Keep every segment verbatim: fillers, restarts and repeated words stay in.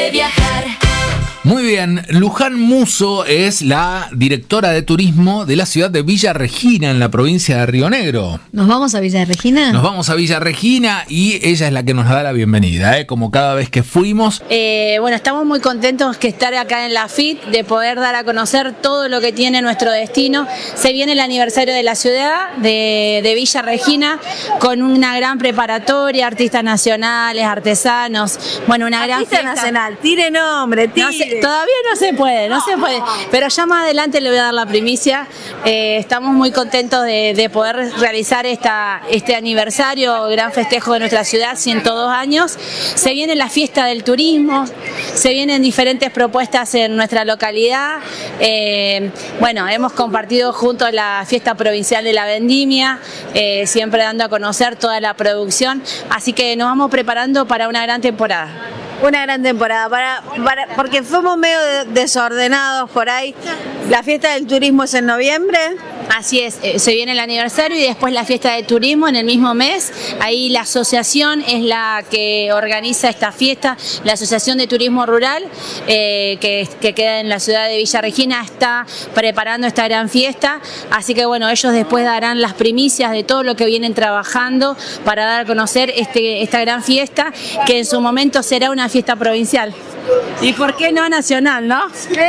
de viajar. Muy bien, Luján Musso es la directora de turismo de la ciudad de Villa Regina, en la provincia de Río Negro. ¿Nos vamos a Villa Regina? Nos vamos a Villa Regina y ella es la que nos da la bienvenida, ¿eh? Como cada vez que fuimos. Eh, bueno, estamos muy contentos que estar acá en la F I T, de poder dar a conocer todo lo que tiene nuestro destino. Se viene el aniversario de la ciudad, de, de Villa Regina, con una gran preparatoria, artistas nacionales, artesanos, bueno, una gran Artista fiesta. nacional, tire nombre, tire. No sé, todavía no se puede, no se puede, pero ya más adelante le voy a dar la primicia. Eh, estamos muy contentos de, de poder realizar esta, este aniversario, gran festejo de nuestra ciudad, ciento dos años. Se viene la fiesta del turismo, se vienen diferentes propuestas en nuestra localidad. Eh, bueno, hemos compartido juntos la fiesta provincial de la vendimia, eh, siempre dando a conocer toda la producción, así que nos vamos preparando para una gran temporada. Una gran temporada, para, para, porque fuimos medio desordenados por ahí. La fiesta del turismo es en noviembre. Así es, eh, se viene el aniversario y después la fiesta de turismo en el mismo mes. Ahí la asociación es la que organiza esta fiesta, la Asociación de Turismo Rural, eh, que, que queda en la ciudad de Villa Regina, está preparando esta gran fiesta. Así que bueno, ellos después darán las primicias de todo lo que vienen trabajando para dar a conocer este, esta gran fiesta, que en su momento será una fiesta provincial. ¿Y por qué no nacional, no?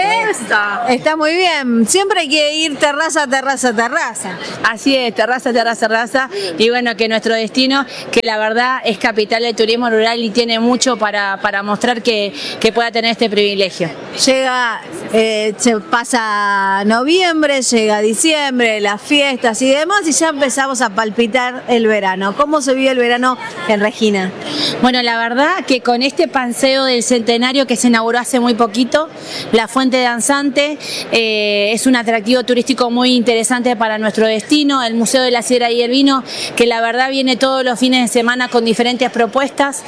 Está. Está muy bien. Siempre hay que ir terraza, terraza, terraza. Así es, terraza, terraza, terraza. Y bueno, que nuestro destino, que la verdad es capital del turismo rural y tiene mucho para, para mostrar que, que pueda tener este privilegio. Llega, eh, se pasa noviembre, llega diciembre, las fiestas y demás, y ya empezamos a palpitar el verano. ¿Cómo se vive el verano en Regina? Bueno, la verdad que con este paseo del centenario que se inauguró hace muy poquito, la Fuente Danzante eh, es un atractivo turístico muy interesante para nuestro destino, el Museo de la Sidra y el Vino, que la verdad viene todos los fines de semana con diferentes propuestas.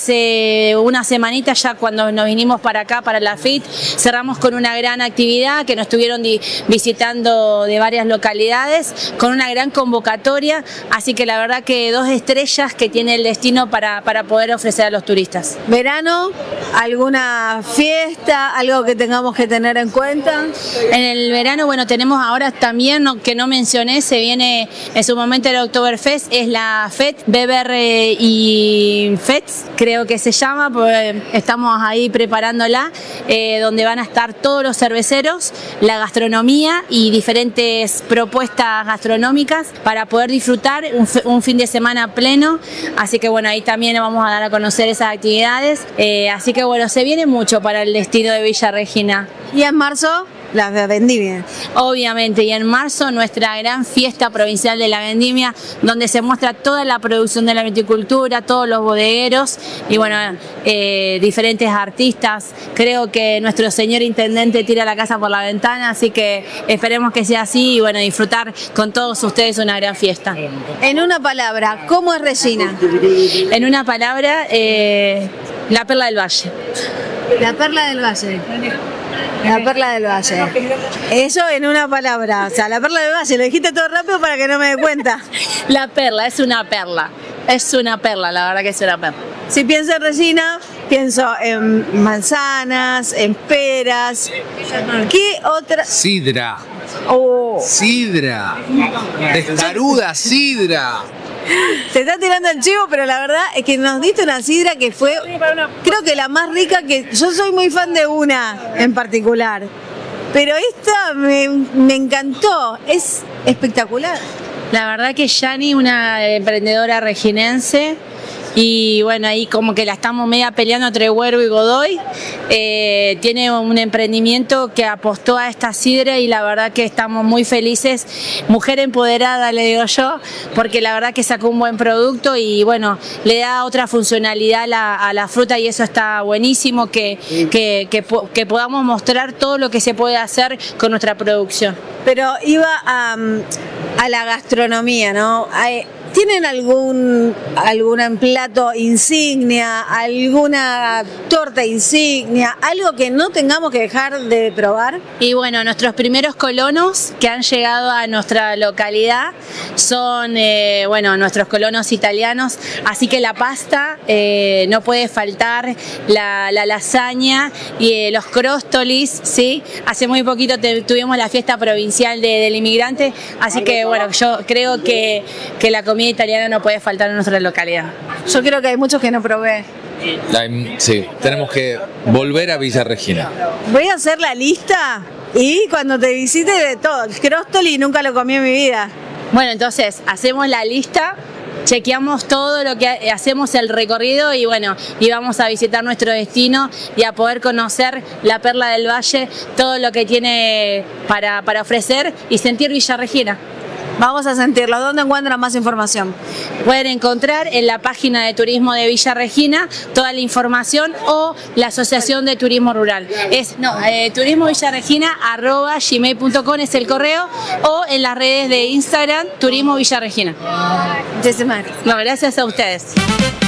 Hace una semanita ya, cuando nos vinimos para acá, para la F I T, cerramos con una gran actividad que nos estuvieron visitando de varias localidades, con una gran convocatoria, así que la verdad que dos estrellas que tiene el destino para, para poder ofrecer a los turistas. ¿Verano? ¿Alguna fiesta? ¿Algo que tengamos que tener en cuenta? En el verano, bueno, tenemos ahora también, no, que no mencioné, se viene en su momento el Oktoberfest, es la F E T, Beber y Fets, creo que se llama, porque estamos ahí preparándola, eh, donde van a estar todos los cerveceros, la gastronomía y diferentes propuestas gastronómicas para poder disfrutar un, un fin de semana pleno, así que bueno, ahí también vamos a dar a conocer esas actividades, eh, así que bueno, se viene mucho para el destino de Villa Regina. ¿Y en marzo? La vendimia. Obviamente, y en marzo nuestra gran fiesta provincial de la vendimia, donde se muestra toda la producción de la viticultura, todos los bodegueros y bueno, eh, diferentes artistas. Creo que nuestro señor intendente tira la casa por la ventana, así que esperemos que sea así y bueno, disfrutar con todos ustedes una gran fiesta. En una palabra, ¿cómo es Regina? En una palabra, eh, la perla del valle. La perla del valle. La perla del valle. Eso en una palabra. O sea, la perla del valle. Lo dijiste todo rápido para que no me dé cuenta. La perla, es una perla. Es una perla, la verdad que es una perla. Si pienso en Regina, pienso en manzanas, en peras. ¿Qué otra? Sidra. Oh. Sidra. Testaruda sidra. Te está tirando el chivo, pero la verdad es que nos diste una sidra que fue, creo que la más rica, que yo soy muy fan de una en particular, pero esta me, me encantó, es espectacular. La verdad que Yani, una emprendedora reginense, y bueno, ahí como que la estamos media peleando entre Huergo y Godoy, eh, tiene un emprendimiento que apostó a esta sidra y la verdad que estamos muy felices, mujer empoderada le digo yo, porque la verdad que sacó un buen producto y bueno, le da otra funcionalidad a la, a la fruta y eso está buenísimo, que, que, que, que podamos mostrar todo lo que se puede hacer con nuestra producción. Pero iba a, a la gastronomía, ¿no? ¿Tienen algún algún plato insignia, alguna torta insignia, algo que no tengamos que dejar de probar? Y bueno, nuestros primeros colonos que han llegado a nuestra localidad son, eh, bueno, nuestros colonos italianos, así que la pasta eh, no puede faltar, la, la lasaña y eh, los cróstolis, ¿sí? Hace muy poquito te, tuvimos la fiesta provincial de, del inmigrante, así que bueno, yo creo que, que la comida italiana no puede faltar en nuestra localidad. Yo creo que hay muchos que no probé. Sí, tenemos que volver a Villa Regina. Voy a hacer la lista y cuando te visite de todo. El cróstoli nunca lo comí en mi vida. Bueno, entonces hacemos la lista, chequeamos todo lo que hacemos el recorrido y bueno, y vamos a visitar nuestro destino y a poder conocer la Perla del Valle, todo lo que tiene para, para ofrecer y sentir Villa Regina. Vamos a sentirlo. ¿Dónde encuentran más información? Pueden encontrar en la página de turismo de Villa Regina toda la información o la Asociación de Turismo Rural. Es no, eh, turismo villaregina arroba gmail punto com es el correo o en las redes de Instagram Turismo Villa Regina. Muchísimas gracias. No, gracias a ustedes.